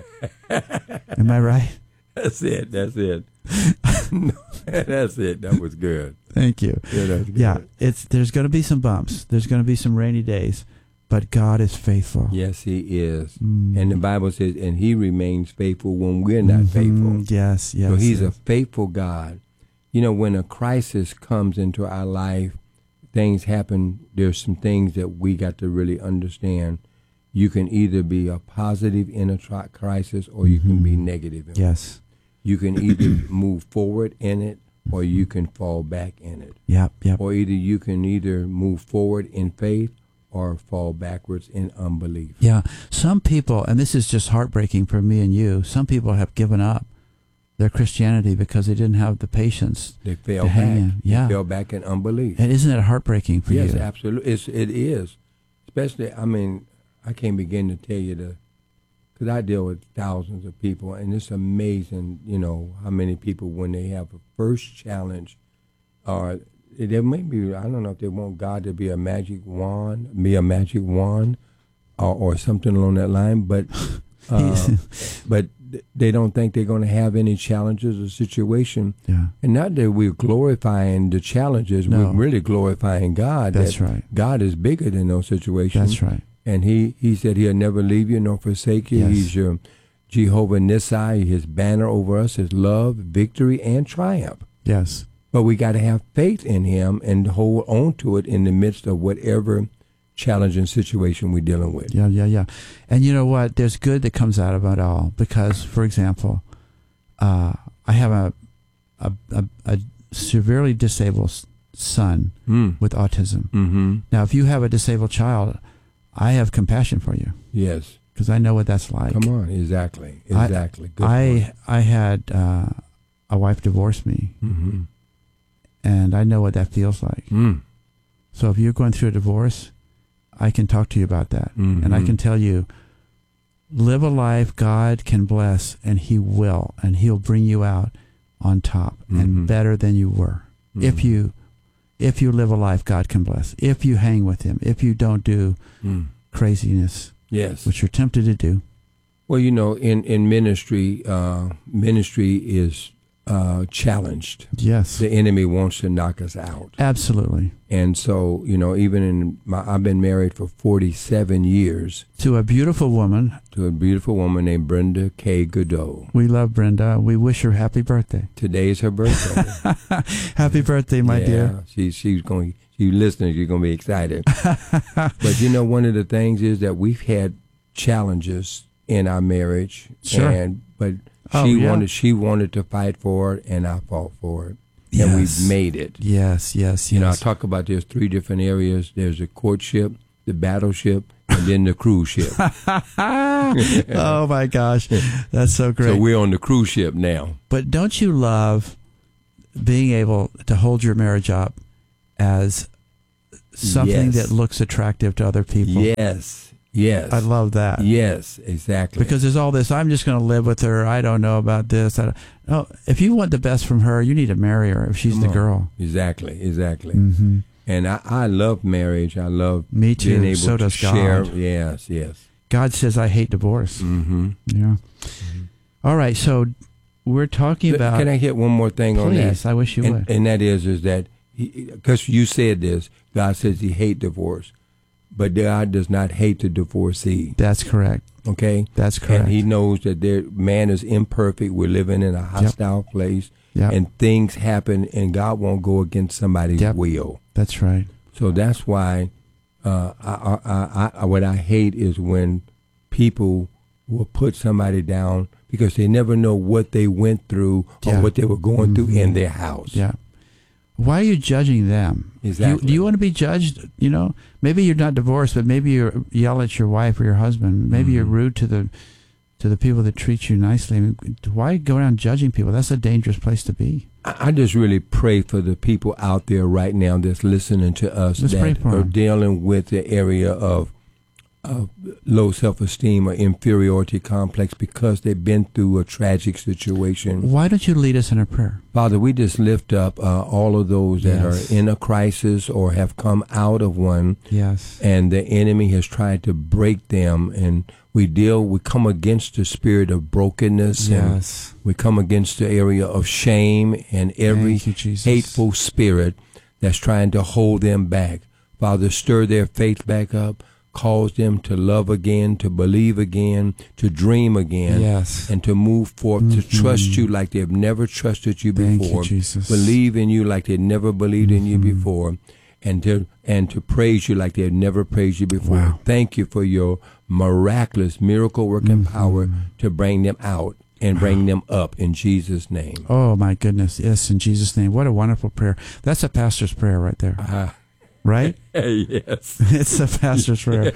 Am I right? That's it. That's it. No, that's it. That was good. Thank you. Yeah, that's good. Yeah, it's there's going to be some bumps. There's going to be some rainy days, but God is faithful. Yes, He is. Mm. And the Bible says, and He remains faithful when we're not mm-hmm. faithful. Yes, yes. So He's yes. a faithful God. You know, when a crisis comes into our life, things happen. There's some things that we got to really understand. You can either be a positive in a tri- crisis or you mm-hmm. can be negative in it. Yes. You can either move forward in it or you can fall back in it. Yep, yep. Or either you can either move forward in faith or fall backwards in unbelief. Yeah. Some people, and this is just heartbreaking for me and you, some people have given up their Christianity because they didn't have the patience. They fell to back. hang in. Yeah. They fell back in unbelief. And isn't it heartbreaking for yes, you? Yes, absolutely. It's, it is. Especially, I mean, I can't begin to tell you the, because I deal with thousands of people, and it's amazing, you know, how many people, when they have a first challenge, or they may be, I don't know if they want God to be a magic wand, be a magic wand, or, or something along that line, but uh, but they don't think they're going to have any challenges or situation. Yeah. And not that we're glorifying the challenges, no. we're really glorifying God. That's that right. God is bigger than those situations. That's right. And he, he said He'll never leave you nor forsake you. Yes. He's your Jehovah Nissi. His banner over us is love, victory, and triumph. Yes. But we got to have faith in Him and hold on to it in the midst of whatever challenging situation we're dealing with. Yeah, yeah, yeah. And you know what? There's good that comes out of it all. Because, for example, uh, I have a, a, a, a severely disabled son mm. with autism. Mm-hmm. Now, if you have a disabled child, I have compassion for you. Yes. Because I know what that's like. Come on, exactly, exactly. I, I, I had uh, a wife divorce me, mm-hmm. and I know what that feels like. Mm. So if you're going through a divorce, I can talk to you about that. Mm-hmm. And I can tell you, live a life God can bless, and He will, and He'll bring you out on top mm-hmm. and better than you were. Mm-hmm. If you if you live a life God can bless, if you hang with Him, if you don't do mm. craziness, yes, which you're tempted to do. Well, you know, in, in ministry, uh, ministry is uh, challenged. Yes. The enemy wants to knock us out. Absolutely. And so, you know, even in my, I've been married for forty-seven years. To a beautiful woman. To a beautiful woman named Brenda K. Godot. We love Brenda. We wish her happy birthday. Today's her birthday. Happy birthday, my yeah, dear. She, she's going, she's listening, she's going to be excited. But, you know, one of the things is that we've had challenges in our marriage. Sure. And, but Oh, she yeah. wanted she wanted to fight for it, and I fought for it. Yes. And we've made it. Yes, yes, You know, I yes. talk about there's three different areas. There's the courtship, the battleship, and then the cruise ship. Oh, my gosh. That's so great. So we're on the cruise ship now. But don't you love being able to hold your marriage up as something Yes. that looks attractive to other people? Yes. Yes. I love that. Yes, exactly. Because there's all this, I'm just going to live with her. I don't know about this. I don't, no, if you want the best from her, you need to marry her if she's Come the on. girl. Exactly, exactly. Mm-hmm. And I, I love marriage. I love Me too. being able So to does share. God. Yes, yes. God says, I hate divorce. Mm-hmm. Yeah. All right. So we're talking Th- about. Can I hit one more thing on that? Please, I wish you and, would. And that is, is that because you said this, God says He hate divorce, but God does not hate the divorcee. That's correct. Okay, That's correct. And He knows that there, man is imperfect. We're living in a hostile yep. place, yep. and things happen, and God won't go against somebody's yep. will. That's right. So that's why uh, I, I, I, what I hate is when people will put somebody down because they never know what they went through or yeah. what they were going mm-hmm. through in their house. Yeah. Why are you judging them? Exactly. You, do you want to be judged? You know, maybe you're not divorced, but maybe you yell at your wife or your husband. Maybe mm-hmm. you're rude to the to the people that treat you nicely. I mean, why go around judging people? That's a dangerous place to be. I, I just really pray for the people out there right now that's listening to us Let's pray that for are them. dealing with the area of of low self-esteem or inferiority complex because they've been through a tragic situation. Why don't you lead us in a prayer? Father, we just lift up uh, all of those that Yes. are in a crisis or have come out of one. Yes. And the enemy has tried to break them. And we deal, we come against the spirit of brokenness. Yes. And we come against the area of shame and every Thank you, Jesus. hateful spirit that's trying to hold them back. Father, stir their faith back up. Cause them to love again, to believe again, to dream again, Yes. and to move forth, mm-hmm. to trust you like they've never trusted you Thank before. you, Jesus. Believe in you like they never believed mm-hmm. in you before, and to and to praise you like they've never praised you before. Wow. Thank you for your miraculous, miracle working mm-hmm. power to bring them out and bring them up in Jesus' name. Oh my goodness! Yes, in Jesus' name. What a wonderful prayer. That's a pastor's prayer right there. Uh, Right? Yes. It's a pastor's prayer.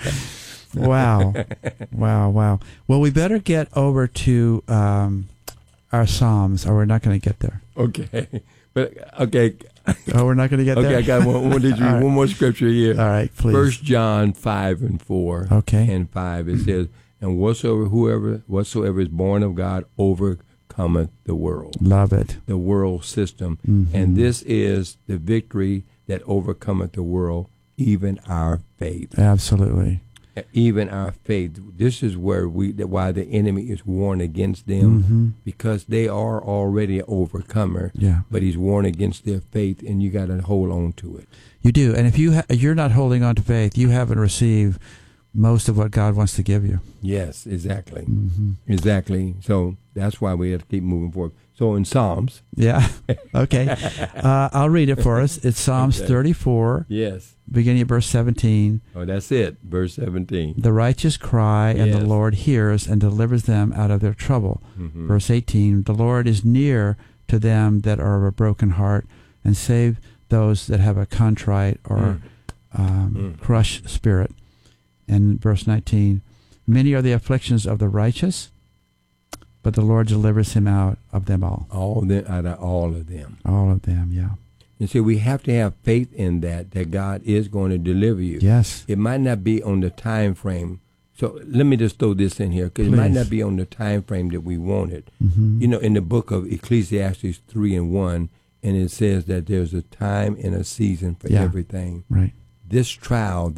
Wow. Wow, wow. Well, we better get over to um, our Psalms, or we're not going to get there. Okay. But, okay. Oh, we're not going to get okay, there? Okay, I got one, one, did you, right. one more scripture here. All right, please. First John five and four. Okay. And five, it says, and whatsoever, whoever, whatsoever is born of God overcometh the world. Love it. The world system. Mm-hmm. And this is the victory that overcometh the world, even our faith. Absolutely. Even our faith. This is where we, why the enemy is warned against them, mm-hmm. because they are already an overcomer. Yeah. But he's warned against their faith, and you got to hold on to it. You do. And if you ha- you're not holding on to faith, you haven't received most of what God wants to give you. Yes, exactly. Mm-hmm. Exactly. So that's why we have to keep moving forward. So in Psalms. Yeah. Okay. uh, I'll read it for us. It's Psalms Okay. thirty-four. Yes. Beginning of verse seventeen. Oh, that's it. Verse seventeen. The righteous cry, and Yes. the Lord hears and delivers them out of their trouble. Mm-hmm. Verse eighteen. The Lord is near to them that are of a broken heart, and save those that have a contrite or Mm. um, Mm. crushed spirit. And verse nineteen. Many are the afflictions of the righteous, but the Lord delivers him out of them all. All of them, out of all of them. All of them, yeah. And so we have to have faith in that, that God is going to deliver you. Yes. It might not be on the time frame. So let me just throw this in here, because it might Please. not be on the time frame that we want it. Mm-hmm. You know, in the book of Ecclesiastes three and one, and it says that there's a time and a season for Yeah. everything. Right. This trial, this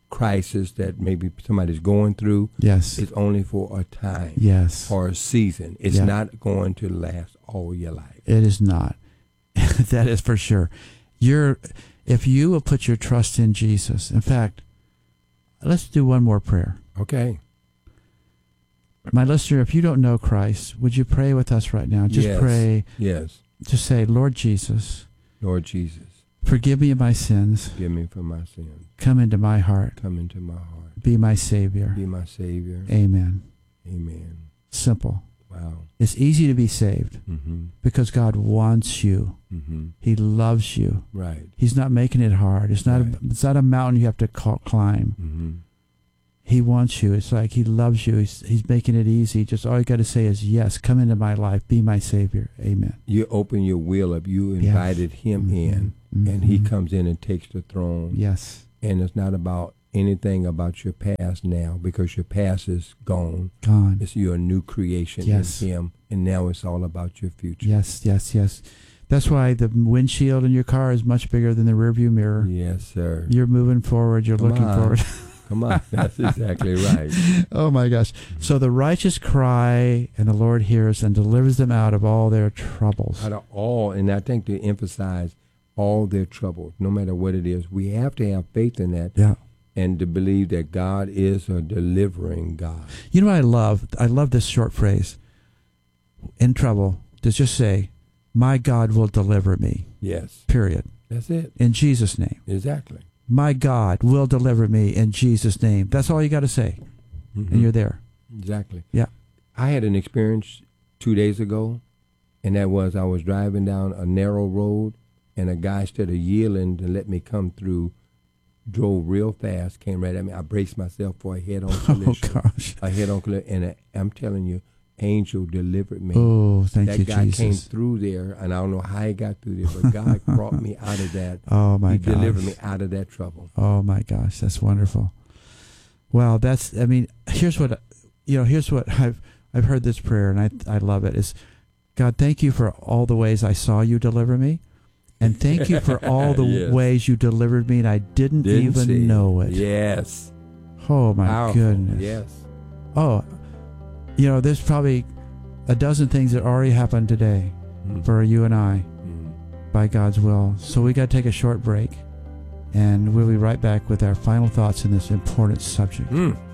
crisis that maybe somebody's going through. Yes. It's only for a time. Yes. Or a season. It's Yeah. not going to last all your life. It is not. That is for sure. You're, if you will put your trust in Jesus. In fact, let's do one more prayer. Okay. My listener, if you don't know Christ, would you pray with us right now? Just Yes. pray. Yes. Just say, Lord Jesus. Lord Jesus. Forgive me of my sins. Forgive me for my sins. Come into my heart. Come into my heart. Be my Savior. Be my Savior. Amen. Amen. Simple. Wow. It's easy to be saved Mhm. because God wants you. Mhm. He loves you. Right. He's not making it hard. It's not. A, it's not a mountain you have to ca- climb. Mhm. He wants you. It's like he loves you. He's, he's making it easy. Just all you got to say is yes. Come into my life. Be my Savior. Amen. You open your will up. You Yeah. invited him Mhm. in, Mhm. and he comes in and takes the throne. Yes. And it's not about anything about your past now, because your past is gone. Gone. It's your new creation Yes. in him, and now it's all about your future. Yes. Yes. Yes. That's why the windshield in your car is much bigger than the rearview mirror. Yes, sir. You're moving forward. You're Come looking on. forward. Come on. That's exactly right. Oh, my gosh. So the righteous cry, and the Lord hears and delivers them out of all their troubles. Out of all, and I think to emphasize all their troubles, no matter what it is, we have to have faith in that. Yeah. And to believe that God is a delivering God. You know what I love? I love this short phrase. In trouble, to just say, my God will deliver me. Yes. Period. That's it. In Jesus' name. Exactly. My God will deliver me in Jesus' name. That's all you got to say. Mhm. And you're there. Exactly. Yeah. I had an experience two days ago, and that was I was driving down a narrow road, and a guy, instead of yielding to let me come through, drove real fast, came right at me. I braced myself for a head-on collision. Oh, gosh. A head-on collision. And I, I'm telling you, angel delivered me. Oh, thank that you, guy Jesus. came through there, and I don't know how he got through there, but God brought me out of that. Oh, my He gosh. delivered me out of that trouble. Oh, my gosh. That's wonderful. Well, that's, I mean, here's what, you know, here's what I've, I've heard this prayer, and I, I love it, is, God, thank you for all the ways I saw you deliver me. And thank you for all the Yes. ways you delivered me, and I didn't, Didn't even see. know it. Yes. Oh, my Powerful. goodness. Yes. Oh, you know, there's probably a dozen things that already happened today Mm. for you and I Mm. by God's will. So we got to take a short break, and we'll be right back with our final thoughts in this important subject. Mm.